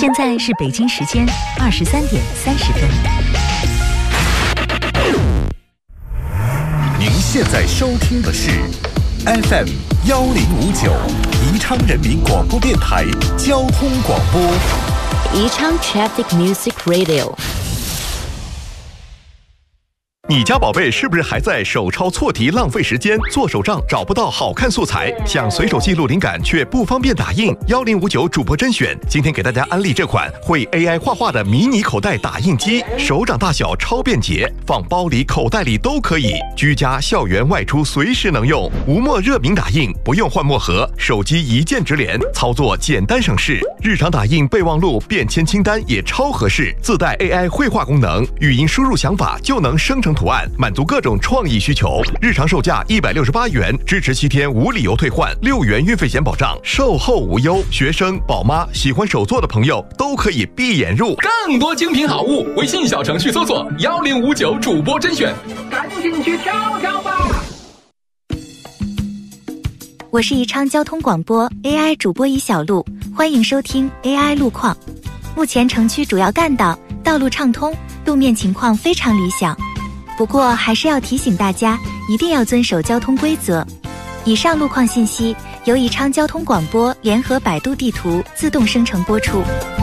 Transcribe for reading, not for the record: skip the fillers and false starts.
现在是北京时间23:30。 您现在收听的是 FM 1059宜昌人民广播电台交通广播。 宜昌 Traffic Music Radio。 你家宝贝是不是还在手抄错题浪费时间，做手账找不到好看素材，想随手记录灵感却不方便打印？1059主播甄选今天给大家安利这款会 AI 画画的迷你口袋打印机，手掌大小超便捷，放包里口袋里都可以，居家校园外出随时能用，无墨热敏打印，不用换墨盒，手机一键直连，操作简单省事，日常打印备忘录便签清单也超合适，自带 AI 绘画功能，语音输入想法就能生成图案，满足各种创意需求。日常售价168元，支持7天无理由退换，6元运费险保障，售后无忧。学生、宝妈、喜欢手作的朋友都可以闭眼入。 更多精品好物，微信小程序搜索1059主播甄选，赶紧去挑挑吧。 我是宜昌交通广播 AI 主播尹小璐，欢迎收听 AI 路况。目前城区主要干道道路畅通，路面情况非常理想。不过还是要提醒大家，一定要遵守交通规则。以上路况信息由宜昌交通广播联合百度地图自动生成播出。